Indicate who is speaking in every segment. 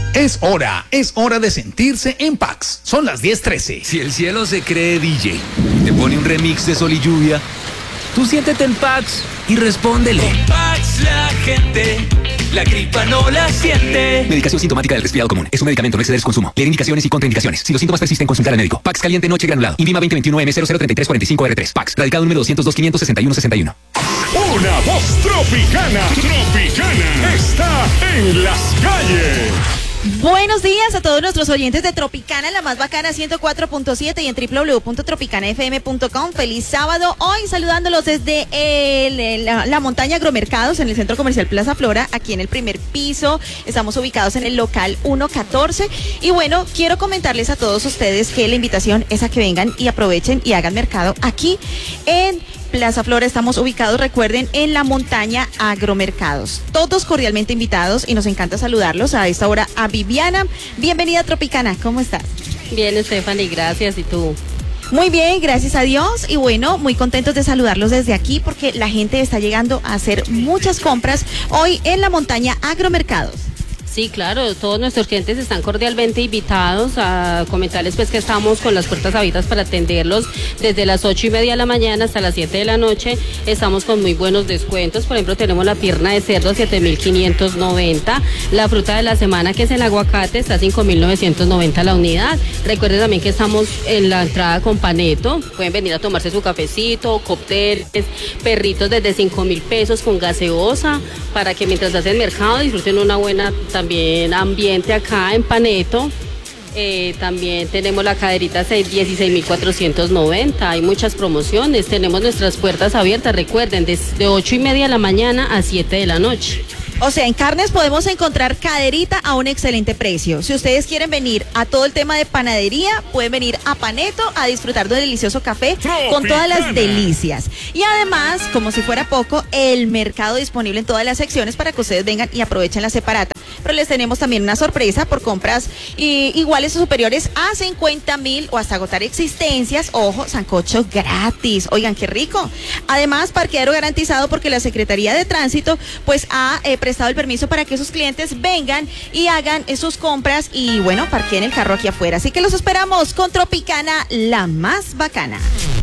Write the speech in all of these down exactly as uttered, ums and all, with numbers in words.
Speaker 1: Es hora, es hora de sentirse en Pax. Son las diez trece.
Speaker 2: Si el cielo se cree D J, te pone un remix de Sol y Lluvia, tú siéntete en Pax y respóndele.
Speaker 3: Con Pax la gente, la gripa no la siente.
Speaker 2: Medicación sintomática del resfriado común. Es un medicamento, no exceder su consumo. Leer indicaciones y contraindicaciones. Si los síntomas persisten, consultar al médico. Pax caliente noche granulado. Invima veinte veintiuno M cero cero treinta y tres cuarenta y cinco R tres. Pax. Radicado número doscientos dos quinientos sesenta y uno sesenta y uno.
Speaker 4: Una voz tropicana. Tropicana está en las calles.
Speaker 5: Buenos días a todos nuestros oyentes de Tropicana, la más bacana ciento cuatro punto siete y en doble u doble u doble u punto tropicana f m punto com. Feliz sábado, hoy saludándolos desde el, la, la montaña Agromercados en el Centro Comercial Plaza Flora, aquí en el primer piso. Estamos ubicados en el local ciento catorce y bueno, quiero comentarles a todos ustedes que la invitación es a que vengan y aprovechen y hagan mercado aquí en Plaza Flora. Estamos ubicados, recuerden, en la montaña Agromercados. Todos cordialmente invitados y nos encanta saludarlos a esta hora a Viviana. Bienvenida a Tropicana, ¿cómo estás?
Speaker 6: Bien, Stephanie, gracias. ¿Y tú?
Speaker 5: Muy bien, gracias a Dios. Y bueno, muy contentos de saludarlos desde aquí porque la gente está llegando a hacer muchas compras hoy en la montaña Agromercados.
Speaker 6: Sí, claro, todos nuestros clientes están cordialmente invitados a comentarles pues que estamos con las puertas abiertas para atenderlos desde las ocho y media de la mañana hasta las siete de la noche. Estamos con muy buenos descuentos. Por ejemplo, tenemos la pierna de cerdo siete mil quinientos noventa, la fruta de la semana que es el aguacate está cinco mil novecientos noventa la unidad. Recuerden también que estamos en la entrada con Paneto, pueden venir a tomarse su cafecito, cócteles, perritos desde cinco mil pesos con gaseosa para que mientras hacen mercado disfruten una buena también ambiente acá en Paneto. Eh, también tenemos la caderita dieciséis mil cuatrocientos noventa, hay muchas promociones, tenemos nuestras puertas abiertas, recuerden, desde ocho y media de la mañana a siete de la noche.
Speaker 5: O sea, en carnes podemos encontrar caderita a un excelente precio. Si ustedes quieren venir a todo el tema de panadería, pueden venir a Paneto a disfrutar de un delicioso café con todas las delicias. Y además, como si fuera poco, el mercado disponible en todas las secciones para que ustedes vengan y aprovechen la separata. Pero les tenemos también una sorpresa por compras y, iguales o superiores a cincuenta mil o hasta agotar existencias. Ojo, sancocho gratis. Oigan, qué rico. Además, parqueadero garantizado porque la Secretaría de Tránsito pues ha eh, prestado el permiso para que sus clientes vengan y hagan sus compras y bueno, parqueen el carro aquí afuera. Así que los esperamos con Tropicana, la más bacana.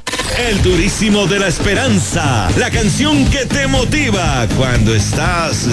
Speaker 4: El durísimo de la esperanza, la canción que te motiva cuando estás